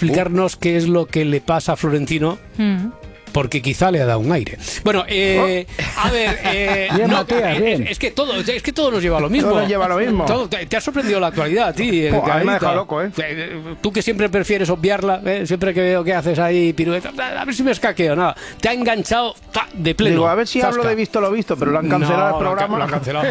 explicarnos qué es lo que le pasa a Florentino. Porque quizá le ha dado un aire. Bueno, a ver, bien, Matías, bien. Es que todo nos lleva a lo mismo. Todo nos lleva a lo mismo. Te ha sorprendido la actualidad a ti. A mí me ha dejado loco, Tú que siempre prefieres obviarla, siempre que veo que haces ahí piruetas, a ver si me escaqueo, nada. Te ha enganchado de pleno. Digo, a ver si hablo de visto lo visto, pero lo han cancelado el programa. Lo han cancelado.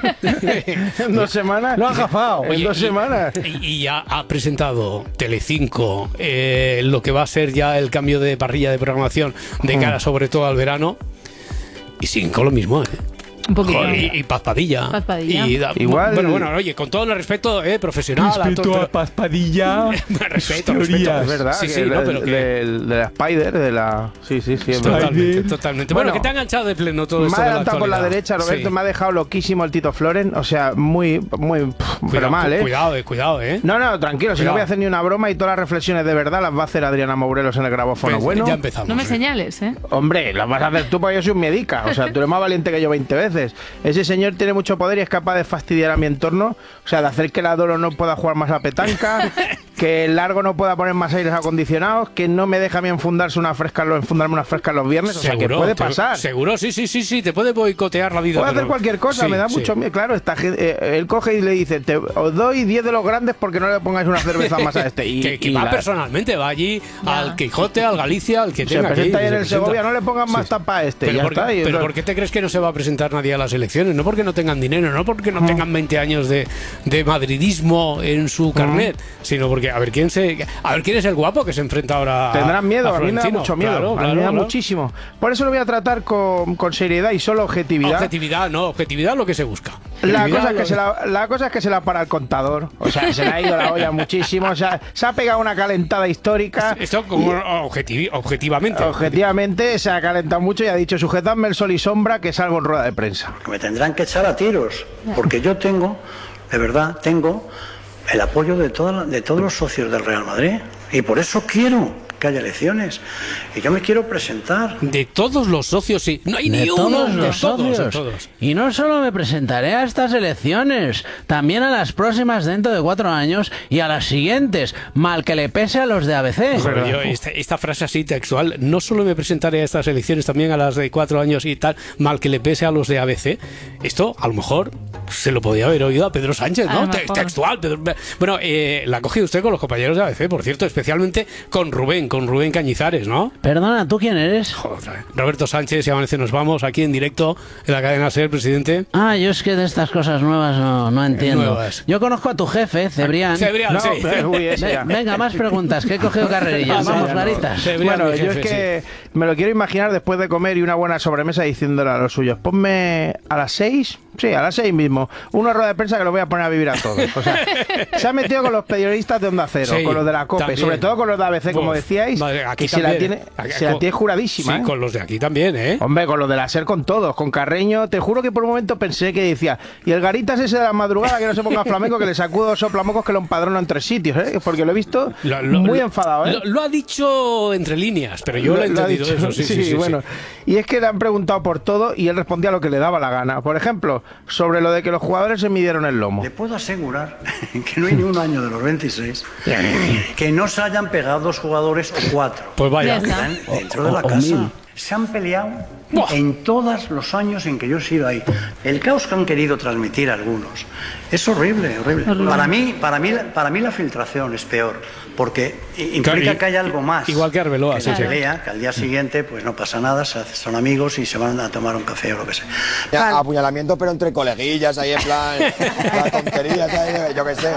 En 2 semanas. Lo han jafado. En 2 semanas. Y ya ha presentado Telecinco lo que va a ser ya el cambio de parrilla de programación de cara sobre todo al verano, y sin con lo mismo, un poquito. Y Paz Padilla. Igual. Bueno, oye, con todo el respeto profesional. Respeto a Paz Padilla. respeto. Es verdad. Sí, no, pero de la Spider, de la. Sí, es verdad. Totalmente. Bueno, que te han enganchado de pleno todo esto. Me ha adelantado por la derecha, Roberto, me ha dejado loquísimo el Tito Floren. O sea, muy. Pero mal, Cuidado, No, tranquilo, si no voy a hacer ni una broma y todas las reflexiones de verdad las va a hacer Adriana Morelos en el grabófono. Pues, bueno, ya empezamos. No me señales, Hombre, las vas a hacer tú porque yo soy un medica. O sea, tú eres más valiente que yo 20 veces. Ese señor tiene mucho poder y es capaz de fastidiar a mi entorno. O sea, de hacer que la Dolo no pueda jugar más a petanca, que el Largo no pueda poner más aires acondicionados, que no me deja a mí enfundarme unas frescas los viernes. O sea, que puede pasar. Seguro, sí, te puede boicotear la vida. Puede hacer cualquier cosa, me da mucho miedo. Claro, él coge y le dice, os doy 10 de los grandes porque no le pongáis una cerveza más a este. Que va personalmente, va allí al Quijote, al Galicia, al que tenga que ir. Se presenta ahí en el Segovia, no le pongan más tapa a este. Pero ¿por qué te crees que no se va a presentar nadie a las elecciones? No porque no tengan dinero, no porque no tengan 20 años de madridismo en su carnet, sino porque a ver quién es el guapo que se enfrenta ahora. Tendrán miedo, a mí me da Florentino. mucho miedo, a mí me da muchísimo. Por eso lo voy a tratar con seriedad y solo objetividad. Objetividad lo que se busca. La cosa es que se la para el contador. O sea, se le ha ido la olla muchísimo. O sea, se ha pegado una calentada histórica. Esto como objetivamente. Objetivamente se ha calentado mucho y ha dicho, sujetadme el sol y sombra que salgo en rueda de prensa. Me tendrán que echar a tiros, porque yo tengo el apoyo de todos los socios del Real Madrid. Y por eso quiero que haya elecciones. Y yo me quiero presentar. De todos los socios, sí. No hay ni uno. De todos. Y no solo me presentaré a estas elecciones, también a las próximas dentro de 4 años y a las siguientes, mal que le pese a los de ABC. Pero yo, esta frase así textual, no solo me presentaré a estas elecciones, también a las de 4 años y tal, mal que le pese a los de ABC. Esto, a lo mejor, se lo podía haber oído a Pedro Sánchez, ¿no? Textual. Bueno, la ha cogido usted con los compañeros de ABC, por cierto, especialmente con Rubén Cañizares, ¿no? Perdona, ¿tú quién eres? Joder, Roberto Sánchez y Amanece Nos Vamos, aquí en directo en la cadena SER, presidente. Yo es que de estas cosas nuevas no entiendo. Nuevas. Yo conozco a tu jefe, Cebrián. Cebrián, no, sí. Venga, más preguntas, que he cogido carrerillas. Vamos, varitas. Bueno, yo es que me lo quiero imaginar después de comer y una buena sobremesa diciéndole a los suyos, ponme a las 6, sí, a las 6 mismo, una rueda de prensa que lo voy a poner a vivir a todos. O sea, se ha metido con los periodistas de Onda Cero, con los de la COPE, sobre todo con los de ABC, como decíais, aquí que se la tiene juradísima. Sí, con los de aquí también, Hombre, con los de la SER, con todos, con Carreño. Te juro que por un momento pensé que decía, y el Garitas ese de la madrugada que no se ponga flamenco, que le sacudo soplamocos que lo empadrono en 3 sitios, porque lo he visto muy enfadado. Lo ha dicho entre líneas, pero yo lo he entendido eso. Sí, bueno. Y es que le han preguntado por todo y él respondía lo que le daba la gana. Por ejemplo, sobre lo de que los jugadores se midieron el lomo. Le puedo asegurar que no hay ni un año de los 26 que no se hayan pegado 2 jugadores o 4. Pues vaya. Están dentro de la casa. Se han peleado en todos los años en que yo he sido ahí. El caos que han querido transmitir algunos es horrible. Para mí la filtración es peor, porque implica que hay algo más. Igual que Arbeloa, que pelea, que al día siguiente pues no pasa nada, son amigos y se van a tomar un café o lo que sea. Apuñalamiento, pero entre coleguillas, ahí en plan, las tonterías, ahí, yo qué sé.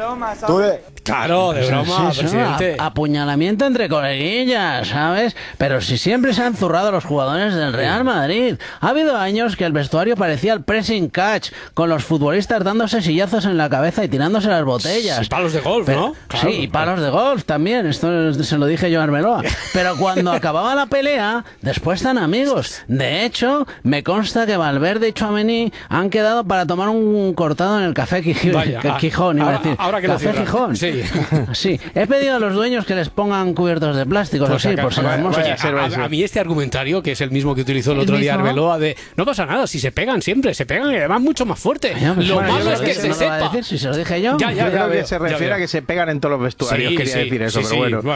Claro, de broma, presidente. Apuñalamiento entre coleguillas, ¿sabes? Pero si siempre se han zurrado los jugadores del Real Madrid. Ha habido años que el vestuario parecía el pressing catch, con los futbolistas dándose sillazos en la cabeza y tirándose las botellas. Y palos de golf, ¿no? Claro, sí, y palos de golf también. Esto se lo dije yo a Arbeloa. Pero cuando acababa la pelea, después están amigos. De hecho, me consta que Valverde y Tchouaméni han quedado para tomar un cortado en el Café Gijón. Ahora que Café Gijón. Sí. Sí. He pedido a los dueños que les pongan cubiertos de plástico, por si las moscas. A mí este argumentario, que es el mismo que utilizó el otro día Arbeloa, de no pasa nada, si se pegan siempre, se pegan y además mucho más fuerte. Lo malo es que se sepa. Si se lo dije yo. Yo creo que se refiere a que se pegan en todos los vestuarios, quería decir eso, pero bueno.